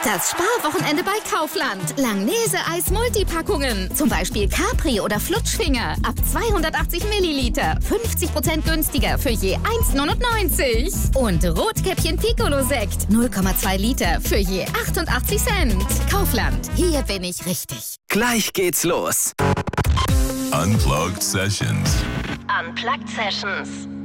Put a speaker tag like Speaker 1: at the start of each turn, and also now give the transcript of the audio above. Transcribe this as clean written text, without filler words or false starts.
Speaker 1: Das Sparwochenende bei Kaufland. Langnese-Eis Multipackungen. Zum Beispiel Capri oder Flutschfinger. Ab 280 Milliliter. 50% günstiger für je 1,99. Und Rotkäppchen Piccolo-Sekt. 0,2 Liter für je 88 Cent. Kaufland. Hier bin ich richtig.
Speaker 2: Gleich geht's los.
Speaker 3: Unplugged Sessions.
Speaker 1: Unplugged Sessions.